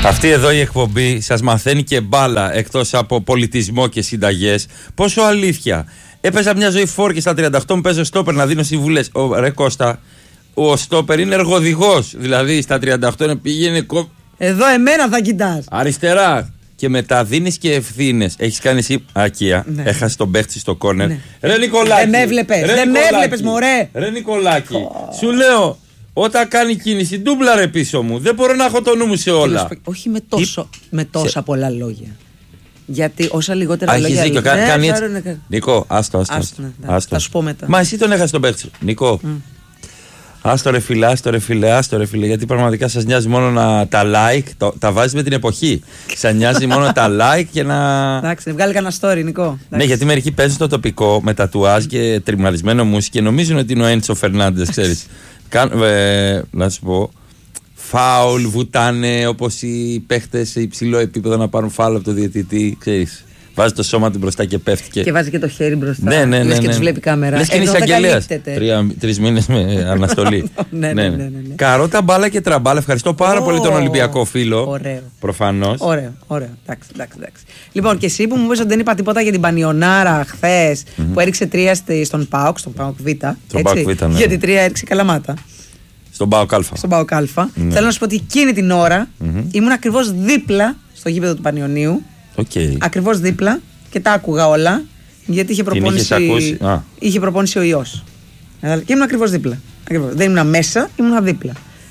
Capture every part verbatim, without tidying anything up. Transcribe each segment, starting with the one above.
Αυτή εδώ η εκπομπή σας μαθαίνει και μπάλα, εκτός από πολιτισμό και συνταγές. Πόσο αλήθεια. Έπαιζα μια ζωή φόρ και στα τριάντα οκτώ μου παίζω στόπερ να δίνω συμβουλές. Ο, ρε Κώστα, ο στόπερ είναι εργοδηγός. Δηλαδή στα τριάντα οκτώ είναι πήγαινε κο... Εδώ εμένα θα κοιτάς. Αριστερά. Και μετά δίνεις και ευθύνες. Έχεις κάνει εσύ ακία. Ναι. Έχασε τον παίχτη στο κόρνερ. Ναι. Ρε Νικολάκη. Δεν με έβλεπες. Δεν με έβλεπες, μωρέ. Ρε Νικολάκη. Oh. Σου λέω. Όταν κάνει κίνηση, ντούμπλα ρε πίσω μου. Δεν μπορώ να έχω το νου μου σε όλα. Όχι με, τόσο, με τόσα σε... πολλά λόγια. Γιατί όσα λιγότερα Α, λόγια. Έχεις δίκιο. Κα, ναι, κάνει έτσι. Ναι. Νικό, άστο, άστο. άστο, ναι, άστο. Θα σου πω μετά. Μα εσύ τον έχασε τον παίχτη. Νικό. Mm. Άστο ρε φίλε, άστο ρε φίλε, άστο ρε φίλε. Γιατί πραγματικά σας νοιάζει μόνο να τα like. Το, τα βάζεις με την εποχή. Σας νοιάζει μόνο τα like και να. Εντάξει, βγάλει κανένα story, Νικό. Εντάξει. Ναι, γιατί μερικοί παίζουν το τοπικό με τατουάζ και τριμαρισμένο μουσι και νομίζουν ότι είναι ο Έντσο Φερνάντες, ξέρεις. Ε, να σου πω, φάουλ βουτάνε όπως οι παίχτες σε υψηλό επίπεδο να πάρουν φάουλ από το διαιτητή, ξέρεις. Βάζει το σώμα του μπροστά και πέφτει. Και, και βάζει και το χέρι μπροστά. Ναι, ναι, ναι. Λες ναι, και ναι. τους βλέπει κάμερα. Λες και είναι εισαγγελέας. Τρεις μήνες με αναστολή. ναι, ναι, ναι, ναι, ναι. Καρότα, μπάλα και τραμπάλα. Ευχαριστώ πάρα oh, πολύ τον Ολυμπιακό φίλο. Ωραίο. Προφανώς. Ωραίο, ωραίο. Εντάξει, εντάξει, εντάξει. Λοιπόν, και εσύ που μου είπες ότι δεν είπα τίποτα για την Πανιωνάρα χθες mm-hmm. που έριξε τρία στον ΠΑΟΚ, στον ΠΑΟΚ Β. Στον ΠΑΟΚ Β, ναι. Γιατί τρία έριξε Καλαμάτα. Στον ΠΑΟΚ Α. Στον ΠΑΟΚ Α. Ναι. Θέλω να σου πω ότι εκείνη την ώρα mm-hmm. ήμουν ακριβώς δίπλα στο γήπεδο του Πανιωνίου. Okay. Ακριβώς δίπλα. Και τα άκουγα όλα, γιατί είχε προπόνηση, είχε προπόνηση ο ιός. Και ήμουν ακριβώς δίπλα. Ακριβώς. Δεν ήμουν μέσα, ήμουν δίπλα.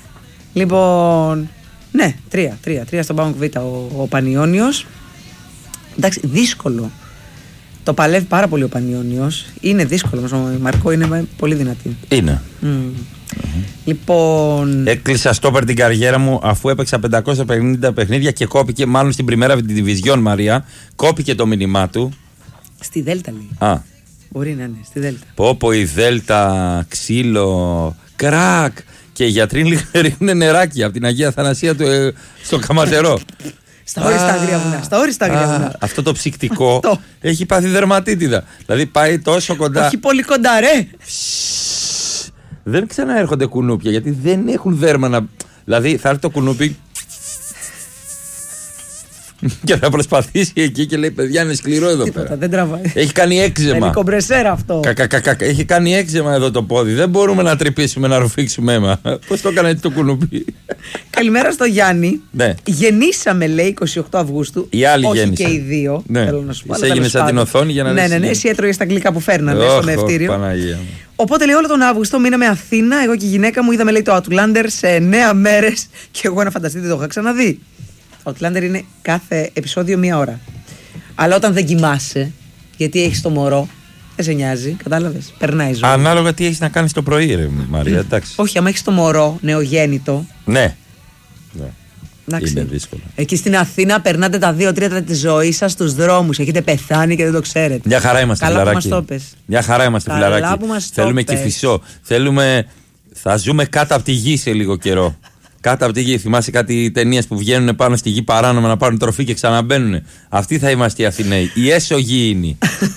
Λοιπόν, ναι, τρία, τρία, τρία στον ΠΑΟΚ Β ο, ο Πανιώνιος. Εντάξει, δύσκολο. Το παλεύει πάρα πολύ ο Πανιώνιος. Είναι δύσκολο, όμως ο Μαρκό είναι πολύ δυνατή. Είναι. Mm. Mm-hmm. Λοιπόν. Έκλεισα στόπερ την καριέρα μου αφού έπαιξα πεντακόσια πενήντα παιχνίδια και κόπηκε, μάλλον στην Πριμέρα Διβιζιόν, Μαρία. Κόπηκε το μήνυμά του. Στη Δέλτα λέει. Α. Μπορεί να είναι, στη Δέλτα. Πόπο η Δέλτα, ξύλο, κρακ. Και οι γιατροί ρίχνουν νεράκι από την Αγία Θανασία του, ε, στο Καματερό. Στα όριστα αγρία βουνά. Στα όριστα αγρία βουνά. Αυτό το ψυκτικό έχει πάθει δερματίτιδα. Δηλαδή πάει τόσο κοντά. Όχι πολύ κοντά, ρε. Δεν ξαναέρχονται κουνούπια γιατί δεν έχουν δέρμα να. Δηλαδή θα έρθει το κουνούπι και θα προσπαθήσει εκεί και λέει: παιδιά, είναι σκληρό εδώ τίποτα, πέρα. Δεν τραβάει. Έχει κάνει έξεμα. Είναι κομπρεσέρα αυτό. Κα, κα, κα, κα, έχει κάνει έξεμα εδώ το πόδι. Δεν μπορούμε να τρυπήσουμε, να ρουφήξουμε αίμα. Πώς το έκανε έτσι το κουνούπι. Καλημέρα στο Γιάννη. Ναι. Γεννήσαμε, λέει, είκοσι οκτώ Αυγούστου. Οι άλλοι όχι γέννησαν. Και οι δύο. Ναι. Θέλω να σου πω. Σε έγινε σαν την οθόνη για να ναι, δεις. Ναι, ναι, ναι. Εσύ έτρωγες τα γλυκά που φέρνανε στο μευτήριο. Παναγία. Οπότε λέει όλο τον Αύγουστο μείναμε Αθήνα. Εγώ και η γυναίκα μου είδαμε, λέει, το Outlander σε εννέα μέρες. Και εγώ να φανταστείτε το είχα ξαναδεί. Το Outlander είναι κάθε επεισόδιο μία ώρα. Αλλά όταν δεν κοιμάσαι, γιατί έχεις το μωρό, δεν σε νοιάζει, κατάλαβες. Περνάει η ζωή. Ανάλογα τι έχεις να κάνεις το πρωί, ρε Μαρία, εντάξει. Όχι, άμα έχεις το μωρό νεογέννητο. Ναι. ναι. Εντάξει. Είναι δύσκολο. Εκεί στην Αθήνα περνάτε τα δύο τρίτα τη ζωή σας στους δρόμους. Έχετε πεθάνει και δεν το ξέρετε. Μια χαρά είμαστε, καλά φιλαράκι. που μας το πες. Μια χαρά είμαστε, καλά φιλαράκι. Που μας Θέλουμε το Κηφισό. Θέλουμε. Θα ζούμε κάτω από τη γη σε λίγο καιρό. Κάτω από τη γη. Θυμάσαι κάτι ταινίες που βγαίνουν πάνω στη γη παράνομα να πάρουν τροφή και ξαναμπαίνουν. Αυτοί θα είμαστε οι Αθηναίοι. Οι έσωγήινοι.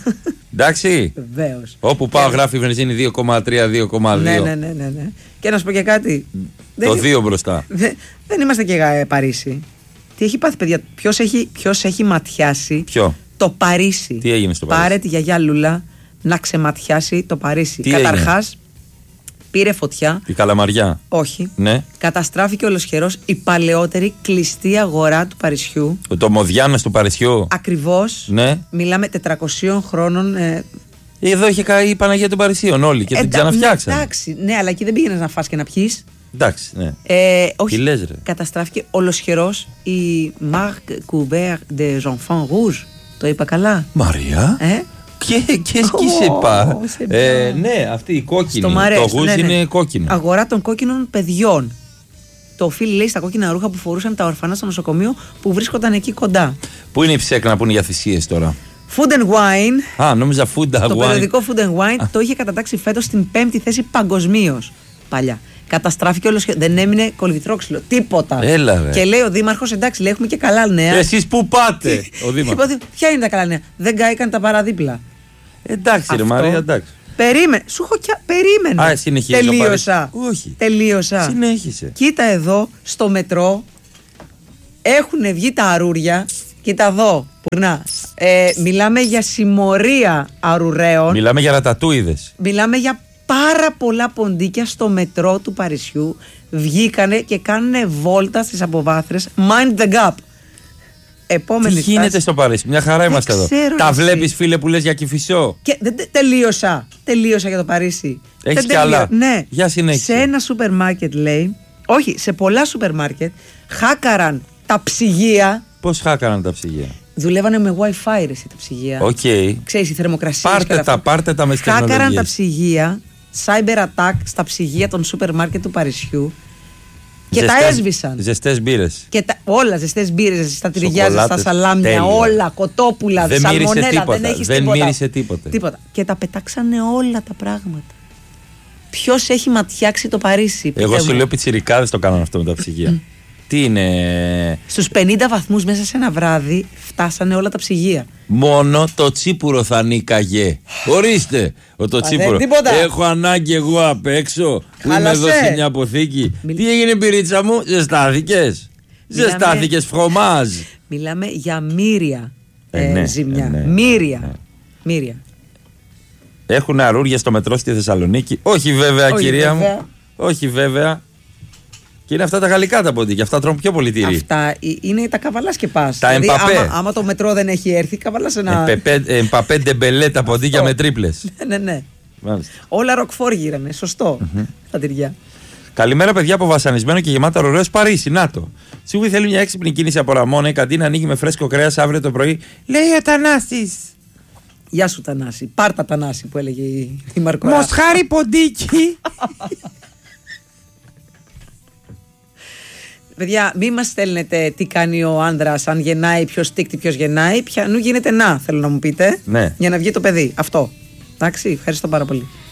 Εντάξει. Βεβαίως. Όπου πάω γράφει η βενζίνη δύο κόμμα τρία δύο κόμμα δύο. Ναι, ναι, ναι, ναι, ναι. Και να σου πω και κάτι. Το δύο μπροστά. Δεν, δεν είμαστε και ε, Παρίσι. Τι έχει πάθει, παιδιά, ποιος έχει, ποιος έχει ματιάσει Ποιο? Το Παρίσι. Τι έγινε στο Παρίσι? Πάρε τη γιαγιά Λούλα να ξεματιάσει το Παρίσι. Καταρχάς, πήρε φωτιά. Η Καλαμαριά. Όχι. Ναι. Καταστράφηκε ολοσχερός η παλαιότερη κλειστή αγορά του Παρισιού. Το Μοδιάνος του Παρισιού. Ακριβώς. Ναι. Μιλάμε τετρακοσίων χρόνων. Ε... Εδώ είχε καεί η Παναγία των Παρισίων όλοι και ε, την ξαναφτιάξαν. Εντάξει, ναι, αλλά εκεί δεν πήγαινες να φας και να πιείς. Εντάξει, ναι. Ε, όχι. Τι λες, ρε. Καταστράφηκε ολοσχερός η Marque Couvert des Enfants Rouges. Το είπα καλά? Μαρία. Ε? Και, και, και oh, σε πά. Ε, ναι, αυτή η κόκκινη. Το γούζ ναι, ναι. είναι κόκκινο. Αγορά των κόκκινων παιδιών. Το οφείλει, λέει, στα κόκκινα ρούχα που φορούσαν τα ορφανά στο νοσοκομείο που βρίσκονταν εκεί κοντά. Πού είναι η ψέκνα που είναι για θυσίες τώρα? Food and Wine. Α, νόμιζα Food and Wine. Το περιοδικό Food and Wine το είχε κατατάξει φέτος στην πέμπτη θέση παγκοσμίως. Παλιά. Καταστράφηκε όλο σχεδόν. Δεν έμεινε κολυβητρόξυλο. Τίποτα. Έλα, ρε. Και λέει ο Δήμαρχος, εντάξει, λέει, έχουμε και καλά νέα. Εσείς πού πάτε, ο Δήμαρχος? Ποια είναι τα καλά νέα? Δεν κάηκαν τα παραδίπλα. Εντάξει, αυτό, ρε Μαρία, εντάξει. Περίμενε. Σου έχω κι. Περίμενε. Α, συνεχίζω. Τελείωσα. Όχι. Τελείωσα. Συνέχισε. Κοίτα εδώ στο μετρό. Έχουν βγει τα αρούρια. Κοίτα εδώ, πουρνά. Ε, μιλάμε για συμμορία αρουραίων. Μιλάμε για ρατατούιδες. Μιλάμε για πάρα πολλά ποντίκια στο μετρό του Παρισιού. Βγήκανε και κάνουν βόλτα στις αποβάθρες. Mind the gap. Επόμενη Τι γίνεται στάση. στο Παρίσι, μια χαρά είμαστε εδώ. Τα βλέπεις, φίλε, που λες για Κηφισό? Και δεν τε, τελείωσα. Τελείωσα για το Παρίσι. Έχεις κι άλλα? Ναι. Για συνέχιση. Σε ένα σούπερ μάρκετ, λέει. Όχι, σε πολλά σούπερ μάρκετ χάκαραν τα ψυγεία. Πώς χάκαραν τα ψυγεία? Δουλεύανε με Wi-Fi ρε, τα ψυγεία. Οκ. Okay. Ξέρεις, η θερμοκρασία. Πάρτε τα, πάρτε τα με τις τεχνολογίες. Χάκαραν τα ψυγεία, cyber attack στα ψυγεία των σούπερ μάρκετ του Παρισιού. Και ζεστές, τα έσβησαν. Ζεστές μπύρες. Και τα, όλα, ζεστές μπύρες, ζεστά τυριά, ζεστά σαλάμια, τέλεια. Όλα, κοτόπουλα, δεν σαλμονέλα, τίποτα, δεν έχεις δεν τίποτα. μύρισε τίποτα. τίποτα. Και τα πετάξανε όλα τα πράγματα. Ποιος έχει ματιάξει το Παρίσι? Εγώ σου λέω πιτσιρικάδες το κάνουν αυτό με τα ψυγεία. Τι είναι? Στους πενήντα βαθμούς μέσα σε ένα βράδυ φτάσανε όλα τα ψυγεία. Μόνο το τσίπουρο θα νίκαγε. Ορίστε, ο το τσίπουρο. Έχω ανάγκη εγώ απ' έξω που είμαι εδώ σε μια αποθήκη. Μιλ... Τι έγινε, πυρίτσα μου, ζεστάθηκες? Μιλάμε... Ζεστάθηκες φρομάζ. Μιλάμε για μύρια ε, ε, ναι, ζημιά. Ε, ναι, μύρια. Ναι. Μύρια. Έχουν αρούρια στο μετρό στη Θεσσαλονίκη. Όχι βέβαια, Όχι, κυρία βέβαια. μου. Όχι βέβαια. Και είναι αυτά τα γαλλικά τα ποντίκια. Αυτά τρώνε πιο πολύ τυρί. Αυτά είναι τα καβαλά και πα. Τα δηλαδή, εμπαπέ. Άμα, άμα το μετρό δεν έχει έρθει, καβαλά ένα. Εμπαπέ ντεμπελέ τα ποντίκια με τρίπλες. Ναι, ναι. Μάλιστα. Όλα ροκφόρ γύρανε. Σωστό. Mm-hmm. Τα τυριά. Καλημέρα, παιδιά, από βασανισμένο και γεμάτα ωραίο Παρίσι. Να το. Σίγουρα θέλει μια έξυπνη κίνηση από Ραμόνα. Η καντίνα ανοίγει με φρέσκο κρέας αύριο το πρωί. Λέει ο Τανάσης. Γεια σου, Τανάση. Πάρτα Τανάση που έλεγε η, η Μαρκορά. Μοσχάρι ποντίκι. Παιδιά, μην μας στέλνετε τι κάνει ο άνδρας, αν γεννάει, ποιος τίκτη, ποιος γεννάει. Πιανού γίνεται να, θέλω να μου πείτε. Ναι. Για να βγει το παιδί. Αυτό. Εντάξει, ευχαριστώ πάρα πολύ.